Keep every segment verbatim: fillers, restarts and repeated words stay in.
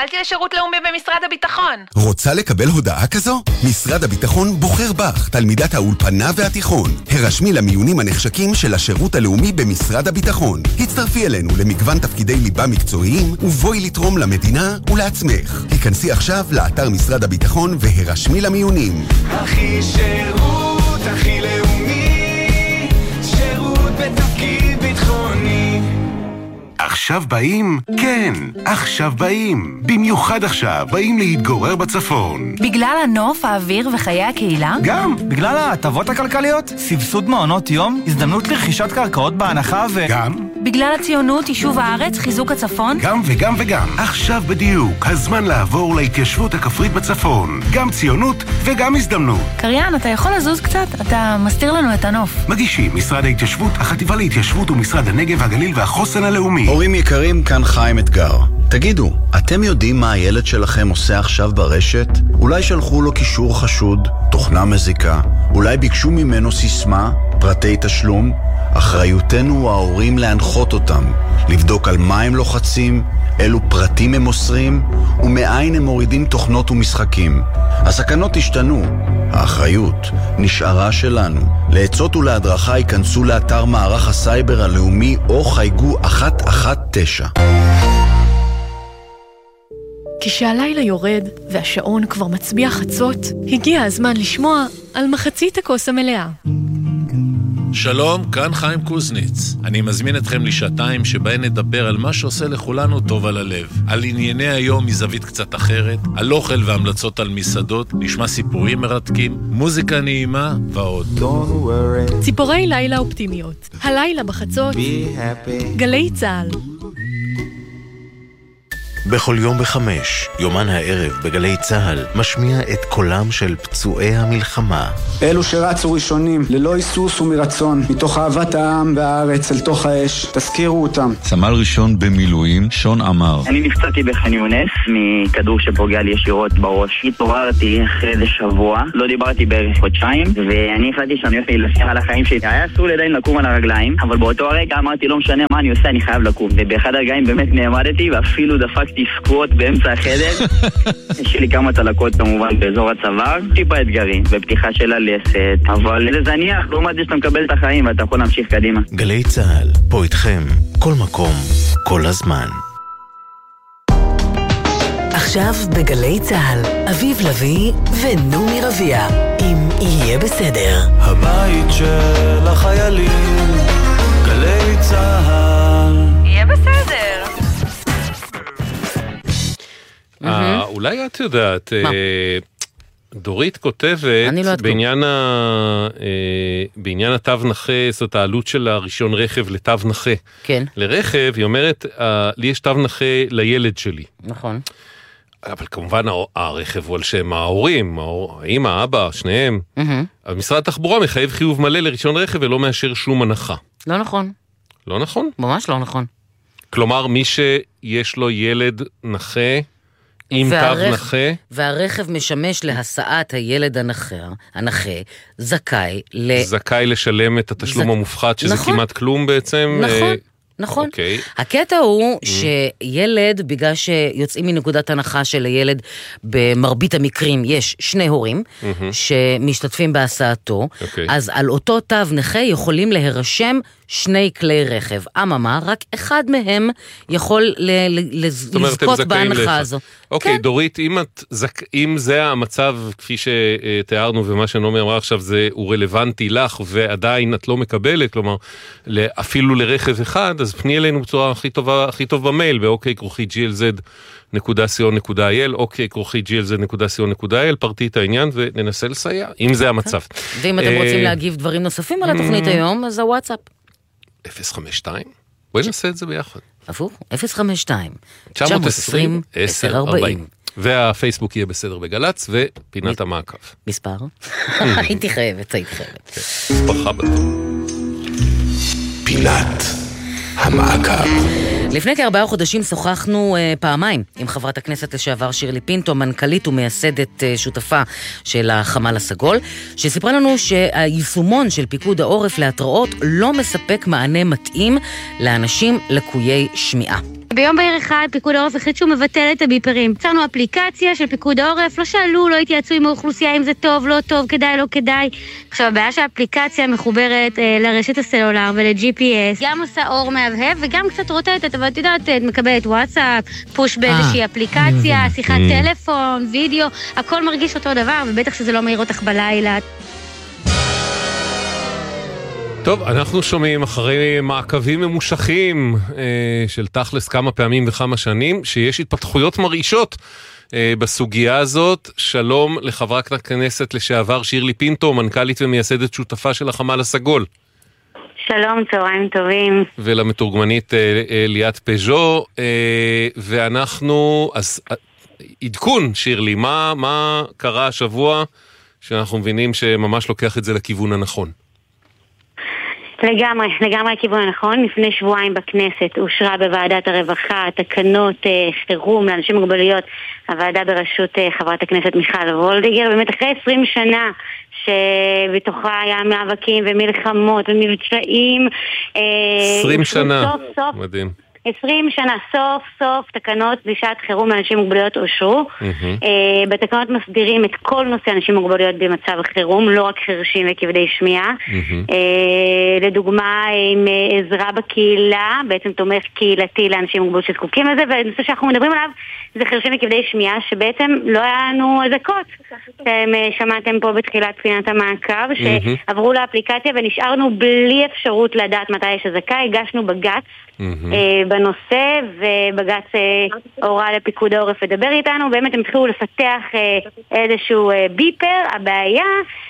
התקבלתי לשירות לאומי במשרד הביטחון. רוצה לקבל הודעה כזו? משרד הביטחון בוחר בך, תלמידת האולפנה והתיכון. הרשמי למיונים הנחשקים של השירות הלאומי במשרד הביטחון. הצטרפי אלינו למגוון תפקידי ליבה מקצועיים, ובואי לתרום למדינה ולעצמך. היכנסי עכשיו לאתר משרד הביטחון והרשמי למיונים. הכי שירות, הכי לאומי, שירות בתפקיד ביטחוני. עכשיו באים? כן, עכשיו באים. במיוחד עכשיו באים להתגורר בצפון. בגלל הנוף, האוויר וחיי הקהילה? גם, בגלל ההטבות הכלכליות, סבסוד מעונות יום, הזדמנות לרכישת קרקעות בהנחה ו... גם? בגלל הציונות, יישוב הארץ, חיזוק הצפון? גם וגם וגם. עכשיו בדיוק, הזמן לעבור להתיישבות הכפרית בצפון. גם ציונות וגם הזדמנות. קריין, אתה יכול לזוז קצת? אתה מסתיר לנו את הנוף. מגישים משרד ההתיישבות, החטיבה להתיישבות ומשרד הנגב, הגליל והחוסן הלאומי. הורים יקרים, כאן חיים אתגר. תגידו, אתם יודעים מה הילד שלכם עושה עכשיו ברשת? אולי שלחו לו קישור חשוד, תוכנה מזיקה, אולי ביקשו ממנו סיסמה, פרטי תשלום? אחריותנו ההורים להנחות אותם, לבדוק על מה הם לוחצים, אילו פרטים הם מוסרים, ומאין הם מורידים תוכנות ומשחקים. הסכנות השתנו, האחריות נשארה שלנו. לעצות ולהדרכה ייכנסו לאתר מערך הסייבר הלאומי או חייגו אחת אחת תשע. כשהלילה יורד והשעון כבר מצביע חצות, הגיע הזמן לשמוע על מחצית הכוס המלאה. שלום, כאן חיים קוזניץ. אני מזמין אתכם לשעתיים שבהן נדבר על מה שעושה לכולנו טוב על הלב. על ענייני היום מזווית קצת אחרת, על אוכל והמלצות על מסעדות, נשמע סיפורים מרתקים, מוזיקה נעימה ועוד. ציפורי לילה אופטימיות. הלילה בחצות. גלי צהל. בכל יום בחמש, יומן הערב בגלי צהל, משמיע את קולם של פצועי המלחמה. אלו שרצו ראשונים, ללא היסוס ומרצון, מתוך אהבת העם והארץ אל תוך האש, תזכירו אותם. סמל ראשון במילואים, שון אמר. אני נפצעתי בח'אן יונס, מכדור שפוגע לי ישירות בראש. התעוררתי אחרי איזה שבוע, לא דיברתי בערך חודשיים, ואני החלטתי שאני הולך להילחם על החיים שלי. היה אסור לי עדיין לקום על הרגליים, אבל באותו הרגע אמרתי, לא משנה מה אני עושה, אני חייב לקום. ובאחד הרגעים באמת נעמדתי, ואפילו דפקתי סקווט באמצע החדר. יש לי כמה צלקות כמובן באזור הצוואר, טיפה אתגרים, בפתיחה של הלסת, אבל זה זניח, לא מעט שאתה מקבל את החיים ואתה יכול להמשיך קדימה. גלי צהל, פה איתכם, כל מקום, כל הזמן. עכשיו בגלי צהל, אביב לוי ונומי רביע, אם יהיה בסדר. הבית של החיילים, גלי צהל. יהיה בסדר. אולי את יודעת, דורית כותבת בעניין התו נכה, זאת העלות של הרישיון רכב לתו נכה. כן. לרכב, היא אומרת, לי יש תו נכה לילד שלי. נכון. אבל כמובן הרכב הוא על שם ההורים, האמא, האבא, שניהם. אז משרד התחבורה מחייב חיוב מלא לרישיון רכב ולא מאשר שום הנחה. לא נכון. לא נכון? ממש לא נכון. כלומר, מי שיש לו ילד נכה, עם תו נכה, והרכב משמש להסעת הילד הנכה, הנכה זכאי ל... זכאי לשלם את התשלום המופחת, שזה כמעט כלום בעצם. נכון. נכון. אוקיי. הקטע הוא שילד, בגלל שיוצאים מנקודת הנחה של הילד, במרבית המקרים יש שני הורים שמשתתפים בהסעתו, אז על אותו תו נכה יכולים להירשם שני כלי רכב. אממה, רק אחד מהם יכול לזכות בהנחה הזו. אוקיי, דורית, אם זה המצב כפי שתיארנו ומה שנומי אמרה עכשיו, הוא רלוונטי לך ועדיין את לא מקבלת, כלומר, אפילו לרכב אחד, אז פני אלינו בצורה הכי טובה, הכי טוב במייל, באוקיי, כרוכי ג'י אל זד נקודה סי או נקודה איי אל, אוקיי, כרוכי ג'י אל זד נקודה סי או נקודה איי אל, פרטי את העניין וננסה לסייע, אם זה המצב. ואם אתם רוצים להגיב דברים נוספים על התוכנית היום, אז הוואטסאפ. אפס חמש שתיים בואי נעשה את זה ביחד. הפוך, אפס חמש שתיים תשע עשרים עשר ארבעים והפייסבוק יהיה בסדר בגלץ, ופינת המעקב. מספר? הייתי חייבת, הייתי חייבת. ברכה בטוב. פינת המעקב. לפני כארבעה חודשים שוחחנו uh, פעמיים עם חברת הכנסת לשעבר שירלי פינטו, מנכ"לית ומייסדת uh, שותפה של החמ"ל הסגול, שסיפרה לנו שהיישומון של פיקוד העורף להתראות לא מספק מענה מתאים לאנשים לקויי שמיעה. ביום בהיר אחד פיקוד העורף החליט שהוא מבטל את הביפרים. יצרנו אפליקציה של פיקוד העורף, לא שאלו, לא התייעצו עם האוכלוסייה אם זה טוב, לא טוב, כדאי, לא כדאי. עכשיו הבעיה שהאפליקציה מחוברת אה, לרשת הסלולר ול-ג'י פי אס, גם עושה אור מהבהב וגם קצת רוטטת, אבל את יודעת, את מקבלת וואטסאפ, פוש באיזושהי אפליקציה, שיחת טלפון, וידאו, הכל מרגיש אותו דבר, ובטח שזה לא מהיר אותך בלילה. טוב, אנחנו שומעים אחרי מעקבים ממושכים אה, של תכלס כמה פעמים וכמה שנים, שיש התפתחויות מרעישות אה, בסוגיה הזאת. שלום לחברת הכנסת לשעבר שירלי פינטו, מנכ"לית ומייסדת שותפה של החמ"ל הסגול. שלום, צהריים טובים. ולמתורגמנית אה, אה, ליאת פז'ו, אה, ואנחנו, אז עדכון שירלי, מה, מה קרה השבוע שאנחנו מבינים שממש לוקח את זה לכיוון הנכון? לגמרי, לגמרי הכיוון הנכון. לפני שבועיים בכנסת אושרה בוועדת הרווחה תקנות אה, חירום לאנשים מוגבלויות, הוועדה בראשות אה, חברת הכנסת מיכל וולדיגר. באמת אחרי עשרים שנה שבתוכה היה מאבקים ומלחמות ומבצעים, אה, עשרים שנה, סוף, סוף, מדהים. עשרים שנה, סוף סוף תקנות לשעת חירום לאנשים מוגבלויות אושרו. Mm-hmm. אה, בתקנות מסדירים את כל נושא אנשים מוגבלויות במצב חירום, לא רק חרשים וכבדי שמיעה. Mm-hmm. אה, לדוגמה, עם עזרה בקהילה, בעצם תומך קהילתי לאנשים מוגבלות שזקוקים לזה, והנושא שאנחנו מדברים עליו זה חרשים וכבדי שמיעה, שבעצם לא היה לנו אזעקות. אתם שמעתם פה בתחילת פינת המעקב, שעברו לאפליקציה ונשארנו בלי אפשרות לדעת מתי יש אזעקה. הגשנו בג"ץ בנושא, ובג"ץ הורה לפיקוד העורף לדבר איתנו. באמת הם התחילו לפתח איזשהו ביפר. הבעיה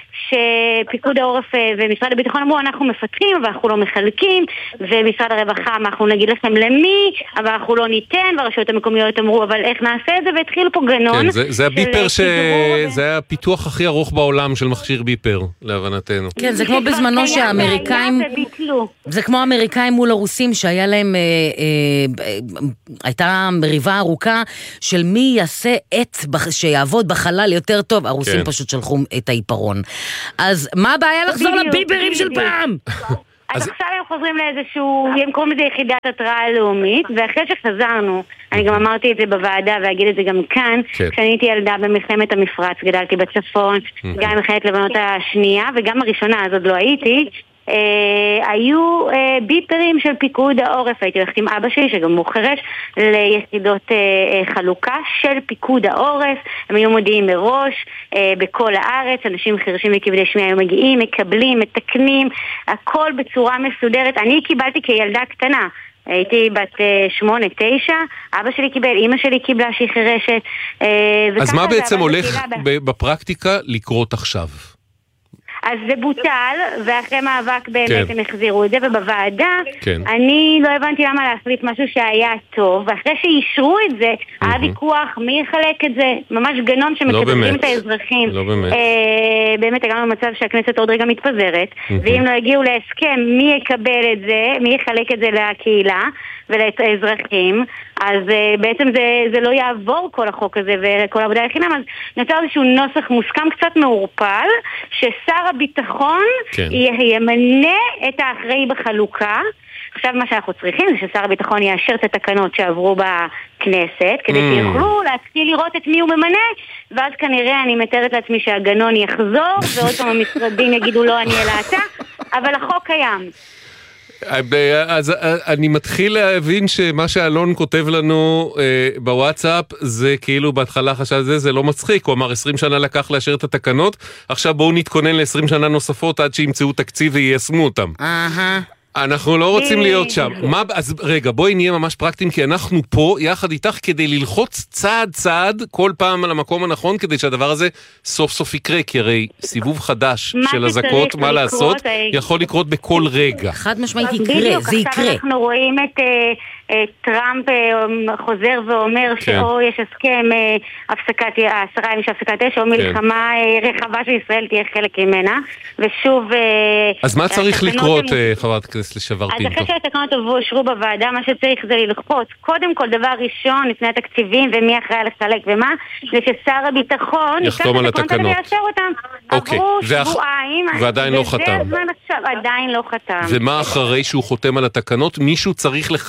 שפיקוד העורף ומשרד הביטחון אמרו, אנחנו מפתחים אבל אנחנו לא מחלקים, ומשרד הרווחה, אנחנו נגיד לכם למי, אבל אנחנו לא ניתן, והרשויות המקומיות אמרו, אבל איך נעשה את זה? והתחיל פה גנון. כן, זה, זה הביפר ש... זה היה הפיתוח הכי ארוך בעולם של מכשיר ביפר, להבנתנו. כן, זה כמו בזמנו שהאמריקאים... זה כמו האמריקאים מול הרוסים, שהיה להם... אה, אה, הייתה מריבה ארוכה של מי יעשה עט שיעבוד בחלל יותר טוב. הרוסים כן. פשוט שלחו את העיפרון. אז מה הבעיה לחזור לביפרים של פעם? אז עכשיו הם חוזרים לאיזשהו, הם קוראים לזה יחידת התראה הלאומית, ואחרי שחזרנו, אני גם אמרתי את זה בוועדה ואגיד את זה גם כאן, כשאני הייתי ילדה במלחמת המפרץ, גדלתי בצפון, גם במלחמת לבנון השנייה, וגם הראשונה, אז עוד לא הייתי, Uh, היו uh, ביפרים של פיקוד העורף. הייתי הולכת עם אבא שלי שגם הוא חרש ליחידות uh, uh, חלוקה של פיקוד העורף. הם היו מודיעים מראש uh, בכל הארץ, אנשים חרשים וכבדי שמיעה היו מגיעים, מקבלים, מתקנים, הכל בצורה מסודרת. אני קיבלתי כילדה קטנה, הייתי בת שמונה, תשע, אבא שלי קיבל, אמא שלי קיבלה שהיא חרשת. uh, אז מה בעצם הולך בפרקטיקה לקרות עכשיו? אז זה בוטל, ואחרי מאבק באמת כן. הם החזירו את זה, ובוועדה כן. אני לא הבנתי למה להחליט משהו שהיה טוב, ואחרי שאישרו את זה, mm-hmm. היה ויכוח מי יחלק את זה, ממש גנון שמקבלים לא את האזרחים. לא באמת. אה, באמת הגענו למצב שהכנסת עוד רגע מתפזרת, mm-hmm. ואם לא הגיעו להסכם מי יקבל את זה, מי יחלק את זה לקהילה ולאזרחים, אז uh, בעצם זה, זה לא יעבור כל החוק הזה וכל העבודה לחינם, אז נוצר איזשהו נוסח מוסכם קצת מעורפל, ששר הביטחון כן. ימנה את האחראי בחלוקה. עכשיו מה שאנחנו צריכים זה ששר הביטחון יאשר את התקנות שעברו בכנסת, כדי mm. שיוכלו להתחיל לראות את מי הוא ממנה, ואז כנראה אני מתארת לעצמי שהגנון יחזור, ועוד פעם המשרדים יגידו לא אני אלא אתה, אבל החוק קיים. אז אני מתחיל להבין שמה שאלון כותב לנו אה, בוואטסאפ זה כאילו בהתחלה חשב זה, זה לא מצחיק, הוא אמר עשרים שנה לקח לאשר את התקנות, עכשיו בואו נתכונן ל-עשרים שנה נוספות עד שימצאו תקציב ויישמו אותם. אהה. אנחנו לא רוצים להיות שם. מה, אז רגע, בואי נהיה ממש פרקטיים, כי אנחנו פה יחד איתך כדי ללחוץ צעד צעד כל פעם על המקום הנכון, כדי שהדבר הזה סוף סוף יקרה, כי הרי סיבוב חדש של הזקות, מה לעשות, יכול לקרות בכל רגע. חד משמעית יקרה, זה יקרה. עכשיו אנחנו רואים את טראמפ חוזר ואומר שאו יש הסכם הפסקת, עשרה ימים של הפסקת אש, או מלחמה רחבה שישראל תהיה חלק ממנה, ושוב... אז מה צריך לקרות, חברת הכנסת לשעבר פינטו? אז אחרי שהתקנות אושרו בוועדה, מה שצריך זה ללחוץ. קודם כל, דבר ראשון, לפני התקציבים ומי אחראי לחלק ומה, זה ששר הביטחון יחתום על התקנות. עברו שבועיים, ועדיין לא חתם. עדיין לא חתם. ומה אחרי שהוא חותם על התקנות? מישהו צריך לחלק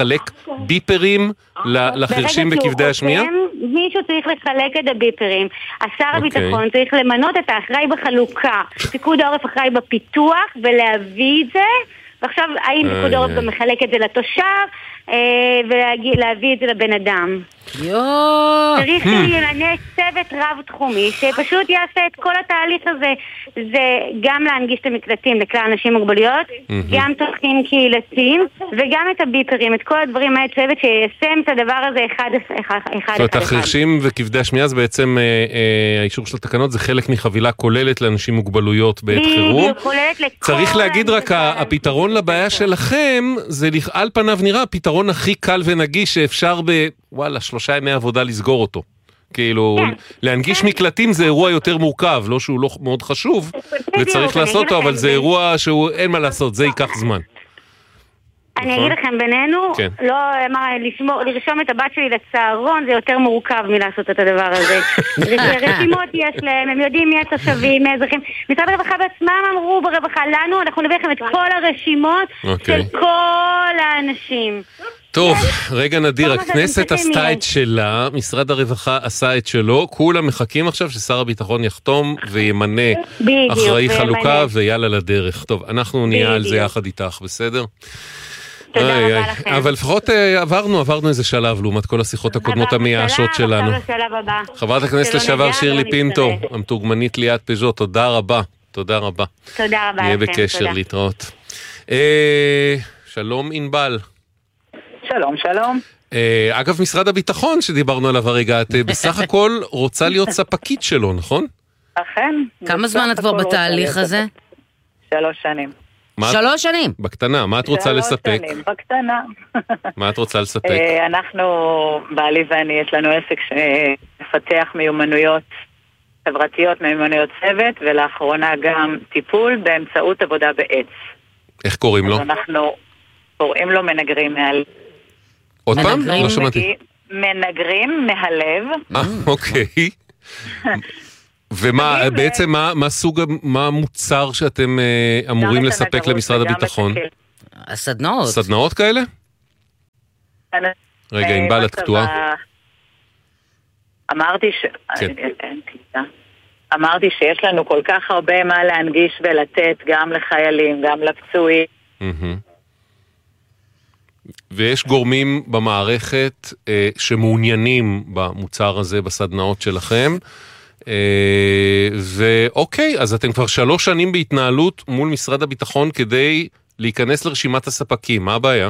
ביפרים לחרשים וכבדי השמיעה? מישהו צריך לחלק את הביפרים. השר הביטחון צריך למנות את האחראי בחלוקה. פיקוד העורף אחראי בפיתוח ולהביא את זה. ועכשיו, האם פיקוד העורף גם מחלק את זה לתושב ולהביא את זה לבן אדם. צריך שילנש צוות רב תחומי שפשוט יעשה את כל התהליך הזה. זה גם להנגיש את המקלטים לכלל אנשים מוגבלויות, גם תוכנים קהילתיים וגם את הביפרים, את כל הדברים האלה, צוות שיישם את הדבר הזה אחד אחד אחד. זאת אומרת, החרשים וכבדי השמיעה זה בעצם האישור של התקנות, זה חלק מחבילה כוללת לאנשים מוגבלויות בעת חירום. צריך להגיד רק, הפתרון לבעיה שלכם זה על פניו נראה הפתרון הכי קל ונגיש שאפשר ב... וואלה, שלושה ימי עבודה לסגור אותו. כאילו, להנגיש מקלטים זה אירוע יותר מורכב, לא שהוא לא מאוד חשוב, וצריך לעשות אותו, אבל זה אירוע שהוא אין מה לעשות, זה ייקח זמן. אני אגיד לכם בינינו, לא, לרשום את הבת שלי לצהרון זה יותר מורכב מלעשות את הדבר הזה. רשימות יש להם, הם יודעים מי התושבים, מי האזרחים. משרד הרווחה בעצמם אמרו ברווחה לנו, אנחנו נביא לכם את כל הרשימות של כל האנשים. טוב, רגע נדיר, הכנסת עשתה את שלה, משרד הרווחה עשה את שלו, כולם מחכים עכשיו ששר הביטחון יחתום וימנה אחראי חלוקה ויאללה לדרך. טוב, אנחנו נהיה על זה יחד איתך, בסדר? תודה רבה לכם. אבל לפחות עברנו, עברנו איזה שלב לעומת כל השיחות הקודמות המייאשות שלנו. חברת הכנסת לשעבר שירלי פינטו, המתורגמנית ליאת פז'ו, תודה רבה, תודה רבה. תודה רבה לכם. נהיה בקשר להתראות. שלום ענבל. שלום, שלום. אגב, משרד הביטחון שדיברנו עליו הרגע, את בסך הכל רוצה להיות ספקית שלו, נכון? אכן. כמה זמן את כבר בתהליך הזה? שלוש שנים. שלוש שנים? בקטנה, מה את רוצה לספק? שלוש שנים, בקטנה. מה את רוצה לספק? אנחנו, בעלי ואני, יש לנו עסק שמפתח מיומנויות חברתיות, מיומנויות צוות, ולאחרונה גם טיפול באמצעות עבודה בעץ. איך קוראים לו? אז אנחנו קוראים לו מנגרים מהלב. עוד פעם? לא שמעתי. מנגרים מהלב. אה, אוקיי. ומה, בעצם מה סוג, מה המוצר שאתם אמורים לספק למשרד הביטחון? הסדנאות. סדנאות כאלה? רגע, ענבל, את קטועה? אמרתי ש... אמרתי שיש לנו כל כך הרבה מה להנגיש ולתת גם לחיילים, גם לפצועים. ויש גורמים במערכת אה, שמעוניינים במוצר הזה, בסדנאות שלכם. אה, ואוקיי, אז אתם כבר שלוש שנים בהתנהלות מול משרד הביטחון כדי להיכנס לרשימת הספקים. מה הבעיה?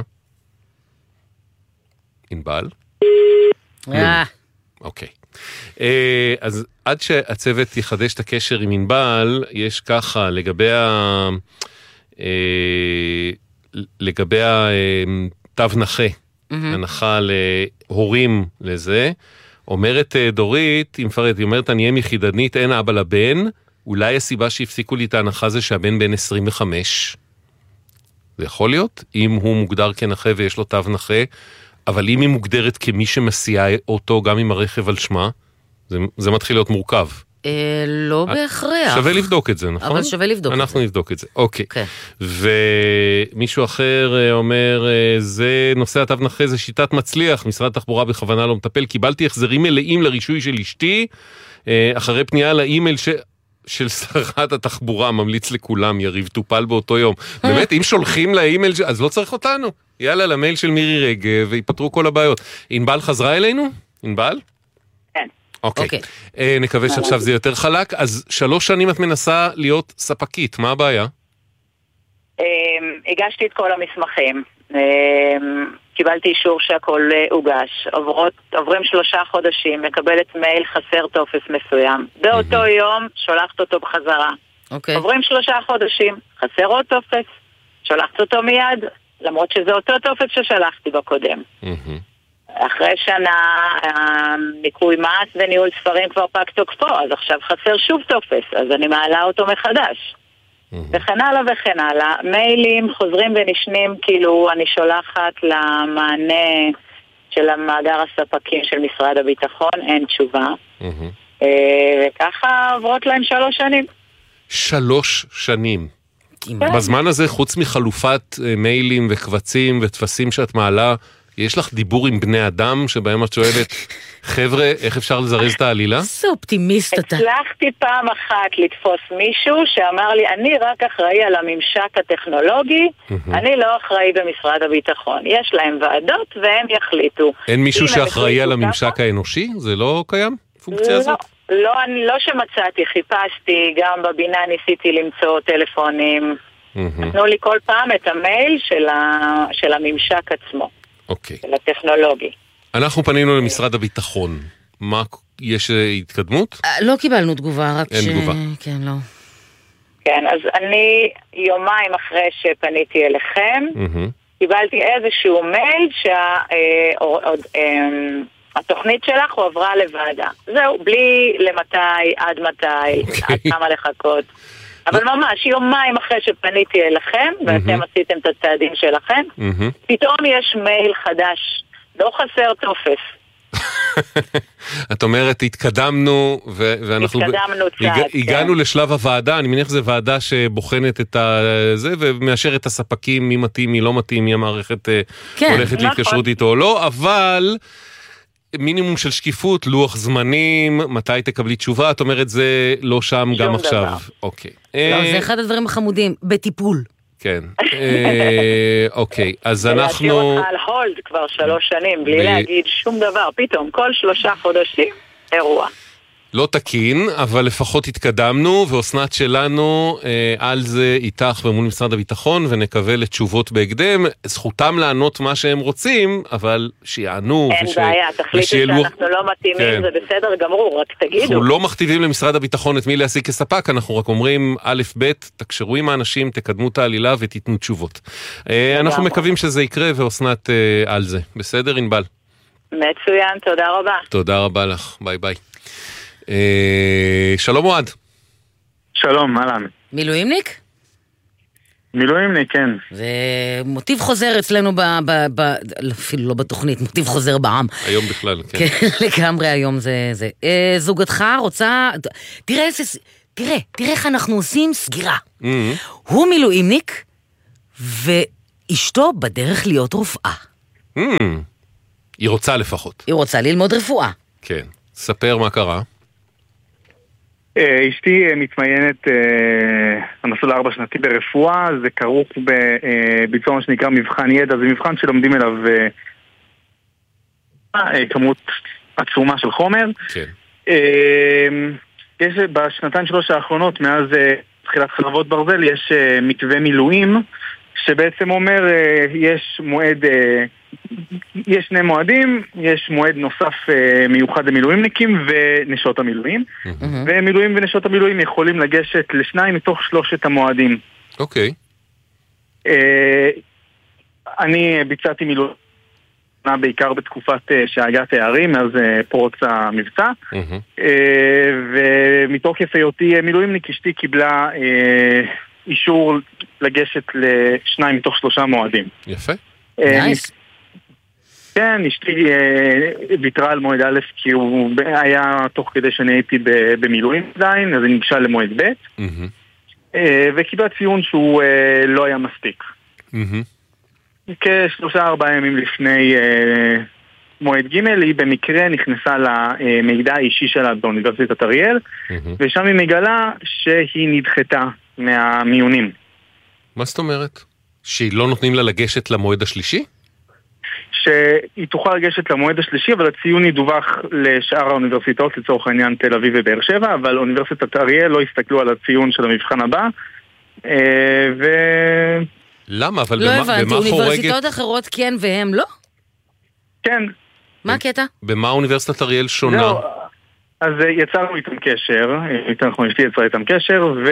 ענבל? אה. אוקיי. אה, אז עד שהצוות יחדש את הקשר עם ענבל, יש ככה, לגבי ה... אה, לגבי התו נכה, הנחה להורים לזה, אומרת דורית, אם פרד, היא אומרת, אני אהיה יחידנית, אין אבא לבן, אולי הסיבה שהפסיקו לי את ההנחה זה שהבן בן עשרים וחמש. זה יכול להיות, אם הוא מוגדר כנכה ויש לו תו נכה, אבל אם היא מוגדרת כמי שמסיעה אותו גם עם הרכב על שמה, זה, זה מתחיל להיות מורכב. לא בהכרח. שווה לבדוק את זה, נכון? אבל שווה לבדוק את זה. אנחנו נבדוק את זה, אוקיי. ומישהו אחר אומר, זה נושא התו נכה, זה שיטת מצליח, משרד התחבורה בכוונה לא מטפל, קיבלתי החזרים מלאים לרישוי של אשתי, אחרי פנייה לאימייל ש... של שרת התחבורה, ממליץ לכולם, יריב טופל באותו יום. באמת, אם שולחים לאימייל, אז לא צריך אותנו. יאללה, למייל של מירי רגב, ויפתרו כל הבעיות. ענבל חזרה אלינו? ענבל? כן. אוקיי. נקווה שעכשיו זה יותר חלק. אז שלוש שנים את מנסה להיות ספקית, מה הבעיה? הגשתי את כל המסמכים. קיבלתי אישור שהכל הוגש. עוברים שלושה חודשים, מקבלת מייל חסר טופס מסוים. באותו יום שולחת אותו בחזרה. עוברים שלושה חודשים, חסר עוד טופס, שולחת אותו מיד, למרות שזה אותו טופס ששלחתי בקודם. אחרי שנה, ניקוי מס וניהול ספרים כבר פג תוקפו, אז עכשיו חסר שוב טופס, אז אני מעלה אותו מחדש. וכן הלאה וכן הלאה. מיילים חוזרים ונשנים, כאילו אני שולחת למענה של המאגר הספקים של משרד הביטחון, אין תשובה. וככה עוברות להם שלוש שנים. שלוש שנים. בזמן הזה, חוץ מחלופת מיילים וקבצים ותפסים שאת מעלה, יש לך דיבור עם בני אדם שבהם את שואלת, חבר'ה, איך אפשר לזרז את העלילה? זה אופטימיסט אתה. הצלחתי פעם אחת לתפוס מישהו שאמר לי, אני רק אחראי על הממשק הטכנולוגי, אני לא אחראי במשרד הביטחון. יש להם ועדות והם יחליטו. אין מישהו שאחראי על הממשק האנושי? זה לא קיים? פונקציה הזאת? לא, לא שמצאתי, חיפשתי, גם בבינה ניסיתי למצוא טלפונים. נתנו לי כל פעם את המייל של הממשק עצמו. אוקיי. של הטכנולוגי. אנחנו פנינו למשרד הביטחון. מה, יש התקדמות? לא קיבלנו תגובה, רק ש... אין תגובה. כן, לא. כן, אז אני יומיים אחרי שפניתי אליכם, קיבלתי איזשהו מייל שהתוכנית שלך הועברה לוועדה. זהו, בלי למתי, עד מתי, עד כמה לחכות. אבל ממש, יומיים אחרי שפניתי אליכם, ואתם עשיתם את הצעדים שלכם, פתאום יש מייל חדש, לא חסר טופס. את אומרת, התקדמנו, ואנחנו... התקדמנו צעד, הגענו לשלב הוועדה, אני מניח שזו ועדה שבוחנת את זה, ומאשר את הספקים, מי מתאים, מי לא מתאים, מי המערכת הולכת להתקשרות איתו או לא, אבל... מינימום של שקיפות, לוח זמנים, מתי תקבלי תשובה, את אומרת זה לא שם גם עכשיו. אוקיי. לא, זה אחד הדברים החמודים, בטיפול. כן. אוקיי, אז אנחנו... להשאיר אותך על הולד כבר שלוש שנים, בלי להגיד שום דבר, פתאום כל שלושה חודשים, אירוע. לא תקין, אבל לפחות התקדמנו, ואוסנת שלנו אה, על זה איתך ומול משרד הביטחון, ונקבל את תשובות בהקדם. זכותם לענות מה שהם רוצים, אבל שיענו. אין וש... בעיה, תחליטו שאנחנו לו... לא מתאימים, כן. זה בסדר גמור, רק תגידו. אנחנו לא מכתיבים למשרד הביטחון את מי להשיג כספק, אנחנו רק אומרים, א' ב', תקשרו עם האנשים, תקדמו את העלילה ותיתנו תשובות. אה, אנחנו מקווים שזה יקרה, ואוסנת אה, על זה. בסדר, ענבל? מצוין, תודה רבה. תודה רבה לך, ביי ביי. שלום אוהד. שלום, אהלן. מילואימניק? מילואימניק, כן. זה מוטיב חוזר אצלנו, אפילו לא בתוכנית, מוטיב חוזר בעם. היום בכלל, כן. לגמרי היום זה. זוגתך רוצה, תראה תראה, תראה איך אנחנו עושים סגירה. הוא מילואימניק, ואשתו בדרך להיות רופאה. היא רוצה לפחות. היא רוצה ללמוד רפואה. כן. ספר מה קרה. אשתי מתמיינת המסלול ארבע שנתי ברפואה, זה כרוך בביצוע מה שנקרא מבחן ידע, זה מבחן שלומדים אליו כמות עצומה של חומר. כן. יש בשנתיים שלוש האחרונות, מאז תחילת חרבות ברזל, יש מתווה מילואים, שבעצם אומר, יש מועד... יש שני מועדים, יש מועד נוסף uh, מיוחד למילואימניקים ונשות המילואים, mm-hmm. ומילואים ונשות המילואים יכולים לגשת לשניים מתוך שלושת המועדים. אוקיי. Okay. Uh, אני ביצעתי מילואים בעיקר בתקופת uh, שהיה תארים, מאז uh, פרוץ המבצע, mm-hmm. uh, ומתוקף היותי מילואימניק, אשתי קיבלה uh, אישור לגשת לשניים מתוך שלושה מועדים. יפה. נייס. Uh, כן, אשתי ויתרה על מועד א' כי הוא היה תוך כדי שאני הייתי במילואים עדיין, אז היא ניגשה למועד ב' וקיבלה ציון שהוא לא היה מספיק. כשלושה ארבעה ימים לפני מועד ג' היא במקרה נכנסה למידע האישי שלה באוניברסיטת אריאל, ושם היא מגלה שהיא נדחתה מהמיונים. מה זאת אומרת? שהיא לא נותנים לה לגשת למועד השלישי? שהיא תוכל לגשת למועד השלישי, אבל הציון ידווח לשאר האוניברסיטאות, לצורך העניין תל אביב ובאר שבע, אבל אוניברסיטת אריאל לא הסתכלו על הציון של המבחן הבא, ו... למה? אבל לא במה, הבנתי, במה אוניברסיטאות חורגת... אחרות כן והם לא? כן. מה הקטע? במה אוניברסיטת אריאל שונה? לא, אז יצרנו איתם קשר, אנחנו נשתי יצרה איתם קשר, ו...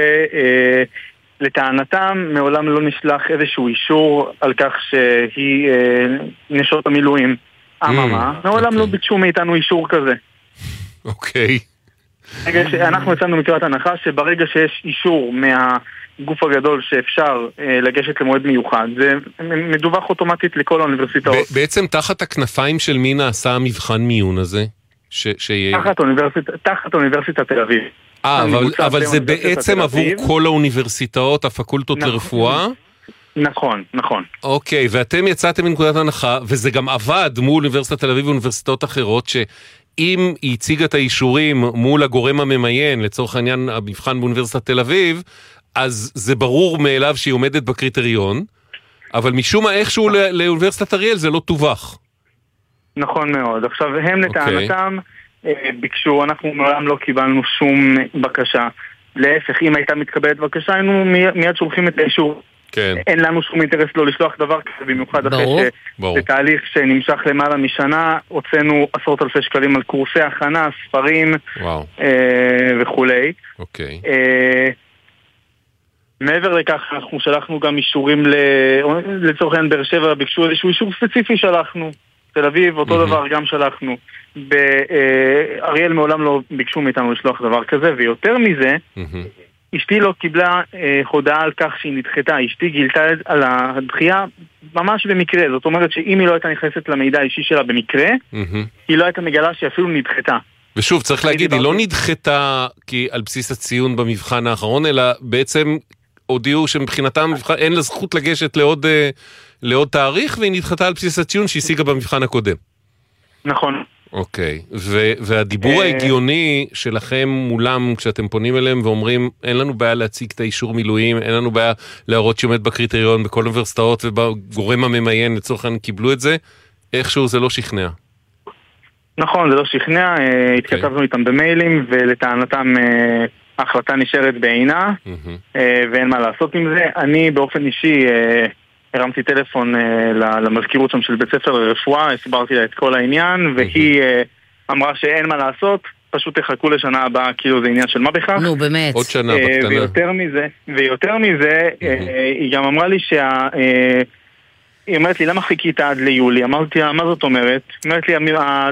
לטענתם מעולם לא נשלח איזשהו אישור על כך שהיא אה, נשות המילואים. אממה, mm, מעולם okay. לא ביקשו מאיתנו אישור כזה. אוקיי. Okay. אנחנו יצאנו מקריאת הנחה שברגע שיש אישור מהגוף הגדול שאפשר אה, לגשת למועד מיוחד, זה מדווח אוטומטית לכל האוניברסיטאות. בעצם תחת הכנפיים של מי נעשה המבחן מיון הזה? ש- שיהיה... תחת אוניברסיטת, תחת אוניברסיטת תל אביב. אה, אבל, אבל זה בעצם עבור כל האוניברסיטאות, הפקולטות נכון. לרפואה? נכון, נכון. אוקיי, ואתם יצאתם מנקודת הנחה, וזה גם עבד מול אוניברסיטת תל אביב ואוניברסיטאות אחרות, שאם היא הציגה את האישורים מול הגורם הממיין, לצורך העניין המבחן באוניברסיטת תל אביב, אז זה ברור מאליו שהיא עומדת בקריטריון, אבל משום מה איכשהו לאוניברסיטת אריאל זה לא תובח. נכון מאוד. עכשיו, הם לטענתם ביקשו, אנחנו מעולם לא קיבלנו שום בקשה. להפך, אם הייתה מתקבלת בקשה, היינו מיד שולחים את האישור. כן. אין לנו שום אינטרס לא לשלוח דבר כזה, במיוחד אחרי שזה תהליך שנמשך למעלה משנה, הוצאנו עשרות אלפי שקלים על קורסי הכנה, ספרים וכולי. אוקיי. מעבר לכך, אנחנו שלחנו גם אישורים לצורך העניין באר שבע, ביקשו איזשהו אישור ספציפי שלחנו. תל אביב, אותו דבר גם שלחנו. באריאל מעולם לא ביקשו מאיתנו לשלוח דבר כזה, ויותר מזה, אשתי לא קיבלה הודעה על כך שהיא נדחתה. אשתי גילתה על הדחייה ממש במקרה. זאת אומרת שאם היא לא הייתה נכנסת למידע האישי שלה במקרה, היא לא הייתה מגלה שהיא אפילו נדחתה. ושוב, צריך להגיד, היא לא נדחתה כי על בסיס הציון במבחן האחרון, אלא בעצם הודיעו שמבחינתם אין לה זכות לגשת לעוד, לעוד תאריך, והיא נדחתה על בסיס הציון שהשיגה במבחן הקודם. נכון. אוקיי, והדיבור ההגיוני שלכם מולם, כשאתם פונים אליהם ואומרים, אין לנו בעיה להציג את האישור מילואים, אין לנו בעיה להראות שעומד בקריטריון בכל אוניברסיטאות ובגורם הממיין, לצורך העניין קיבלו את זה, איכשהו זה לא שכנע. נכון, זה לא שכנע, התכתבנו איתם במיילים, ולטענתם ההחלטה נשארת בעינה, ואין מה לעשות עם זה. אני באופן אישי הרמתי טלפון למזכירות שם של בית ספר לרפואה, הסברתי לה את כל העניין, והיא אמרה שאין מה לעשות, פשוט תחכו לשנה הבאה, כאילו זה עניין של מה בכך. נו, באמת. עוד שנה בקטנה. ויותר מזה, ויותר מזה, היא גם אמרה לי שה... היא אומרת לי, למה חיכית עד ליולי? אמרתי לה, מה זאת אומרת? היא אומרת לי,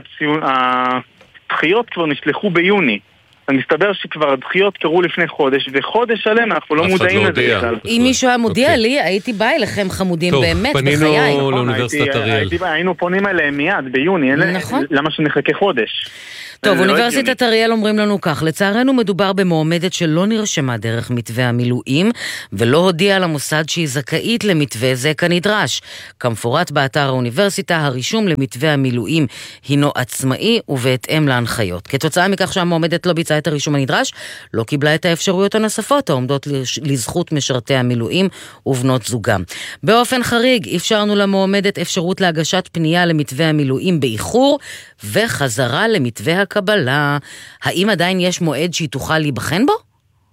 הדחיות כבר נשלחו ביוני. אז מסתבר שכבר הדחיות קרו לפני חודש, וחודש שלם אנחנו לא מודעים לזה בכלל. אם מישהו היה מודיע לי, הייתי באה אליכם חמודים באמת בחיי. טוב, פנינו לאוניברסיטת אריאל. היינו פונים אליהם מיד, ביוני, למה שנחכה חודש? טוב, אוניברסיטת אריאל אומרים לנו כך, לצערנו מדובר במועמדת שלא נרשמה דרך מתווה המילואים, ולא הודיעה למוסד שהיא זכאית למתווה זה כנדרש. כמפורט באתר האוניברסיטה, הרישום למתווה המילואים הינו עצמאי ובהתאם להנחיות. כתוצאה מכך שהמועמדת לא ביצעה את הרישום הנדרש, לא קיבלה את האפשרויות הנוספות העומדות לזכות משרתי המילואים ובנות זוגם. באופן חריג, אפשרנו למועמדת אפשרות להגשת פנייה למתווה המילואים באיחור, וחזרה למתווה הקבלה. האם עדיין יש מועד שהיא תוכל להיבחן בו?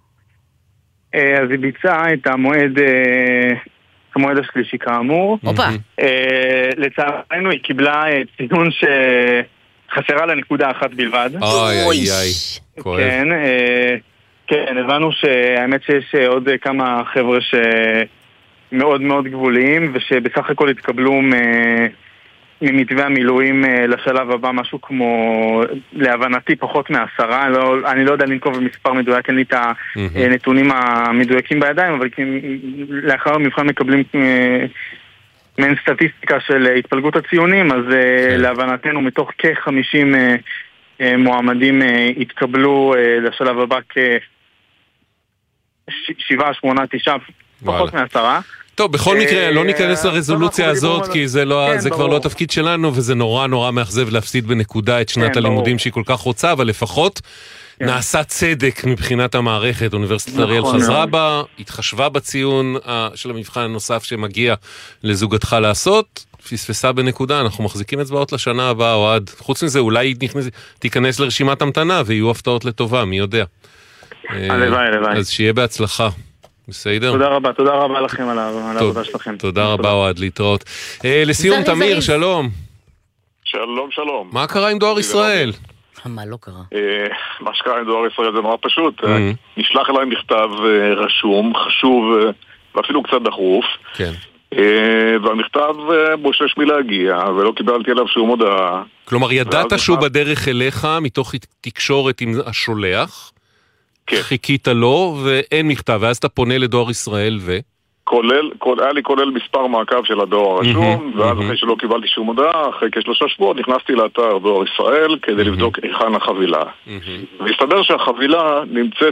אז היא ביצעה את המועד, המועד השלישי כאמור. אופה. לצערנו היא קיבלה ציון שחסרה לה נקודה אחת בלבד. אוי אוי אוי. כן, כן, הבנו שהאמת שיש עוד כמה חבר'ה שמאוד מאוד גבוליים, ושבסך הכל התקבלו מ... ממתווה המילואים לשלב הבא משהו כמו, להבנתי פחות מעשרה, לא, אני לא יודע לנקוב במספר מדויק, אין לי את הנתונים המדויקים בידיים, אבל לאחר המבחן מקבלים מעין סטטיסטיקה של התפלגות הציונים, אז להבנתנו מתוך כ-חמישים מועמדים התקבלו לשלב הבא כשבעה, שמונה, תשעה, פחות מעשרה. טוב, בכל מקרה, לא ניכנס לרזולוציה הזאת, כי זה כבר לא התפקיד שלנו, וזה נורא נורא מאכזב להפסיד בנקודה את שנת הלימודים שהיא כל כך רוצה, אבל לפחות נעשה צדק מבחינת המערכת. אוניברסיטת אריאל חזרה בה, התחשבה בציון של המבחן הנוסף שמגיע לזוגתך לעשות, פספסה בנקודה, אנחנו מחזיקים אצבעות לשנה הבאה, או עד. חוץ מזה, אולי תיכנס לרשימת המתנה, ויהיו הפתעות לטובה, מי יודע. הלוואי, הלוואי. אז שיהיה בהצלחה. בסדר? תודה רבה, תודה רבה לכם על העבודה שלכם. תודה רבה, אוהד, להתראות. לסיום, תמיר, שלום. שלום, שלום. מה קרה עם דואר ישראל? מה לא קרה? מה שקרה עם דואר ישראל זה נורא פשוט. נשלח אליי מכתב רשום, חשוב ואפילו קצת דחוף. כן. והמכתב בושש מלהגיע, ולא קיבלתי עליו שום הודעה. כלומר, ידעת שהוא בדרך אליך מתוך תקשורת עם השולח? חיכית לו ואין מכתב, ואז אתה פונה לדואר ישראל ו... כולל, היה לי כולל מספר מעקב של הדואר הרשום, ואז אחרי שלא קיבלתי שום הודעה, אחרי כשלושה שבועות נכנסתי לאתר דואר ישראל כדי לבדוק היכן החבילה. והסתבר שהחבילה נמצאת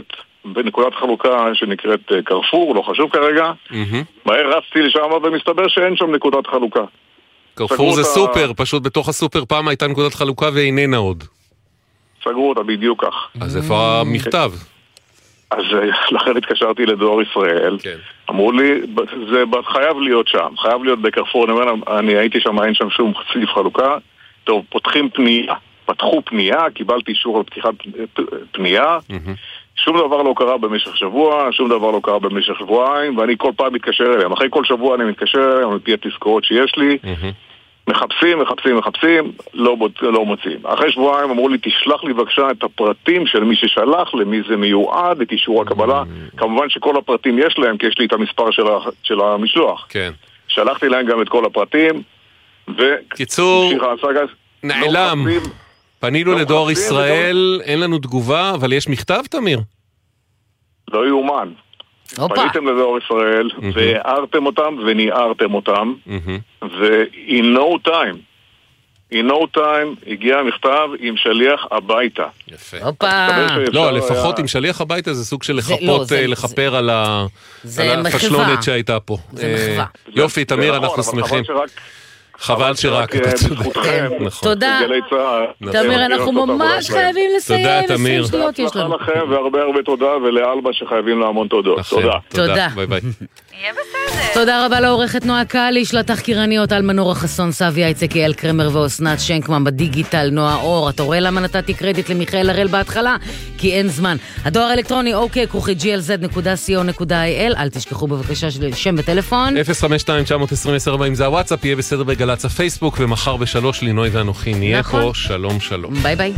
בנקודת חלוקה שנקראת קרפור, לא חשוב כרגע. מהר רצתי לשם ומסתבר שאין שם נקודת חלוקה. קרפור זה סופר, פשוט בתוך הסופר פעם הייתה נקודת חלוקה ואיננה עוד. סגרו אותה בדיוק כך. אז איפה המכתב? אז לכן התקשרתי לדואר ישראל, אמרו לי, זה חייב להיות שם, חייב להיות בקרפור, אני הייתי שם, אין שם שום סעיף חלוקה, טוב, פותחים פנייה, פתחו פנייה, קיבלתי אישור על פתיחת פנייה, שום דבר לא קרה במשך שבוע, שום דבר לא קרה במשך שבועיים, ואני כל פעם מתקשר אליהם, אחרי כל שבוע אני מתקשר אליהם, על פי התזכורות שיש לי, מחפשים, מחפשים, מחפשים, לא, לא מוצאים. אחרי שבועיים אמרו לי, תשלח לי בבקשה את הפרטים של מי ששלח, למי זה מיועד, את אישור הקבלה. כמובן שכל הפרטים יש להם, כי יש לי את המספר של, ה, של המשלוח. כן. שלחתי להם גם את כל הפרטים, ו... קיצור, נעלם. לא פנינו לא לדואר ישראל, וגם... אין לנו תגובה, אבל יש מכתב, תמיר? לא יאומן. פניתם לדואר ישראל, והערתם אותם וניערתם אותם, ו-in no time, in no time הגיע המכתב עם שליח הביתה. יפה. לא, לפחות עם שליח הביתה זה סוג של לחפות, לכפר על הפשלונת שהייתה פה. יופי, תמיר, אנחנו שמחים. חבל שרק, אתה צודק. תודה. תמיר, אנחנו ממש חייבים לסיים. תודה, תמיר. תודה לכם והרבה הרבה תודה, ולאלבה שחייבים לה המון תודות. תודה. תודה. ביי ביי. תודה רבה לעורכת נועה קליש, לתחקירניות על מנורה חסון, סבי אייצק, אל קרמר ואוסנת שנקמן בדיגיטל, נועה אור. אתה רואה למה נתתי קרדיט למיכאל הראל בהתחלה? כי אין זמן. הדואר האלקטרוני אוקיי, כרוכי ג'י אל זד נקודה סי או נקודה איי אל. אל תשכחו בבקשה של שם וטלפון אפס חמש שתיים תשע עשרים עשר ארבעים זה הוואטסאפ, יהיה בסדר בגלץ הפייסבוק, ומחר בשלוש לינוי ואנוכי נהיה פה. שלום שלום. ביי ביי.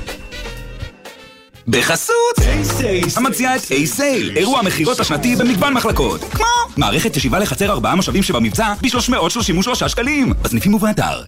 בחסות אייסייל, המציעה את אייסייל, אירוע המחירות השנתי במגוון מחלקות, כמו מערכת ישיבה לחצר ארבעה מושבים שבמבצע ב-שלוש מאות שלושים ושלושה שקלים, בסניפים ובאתר.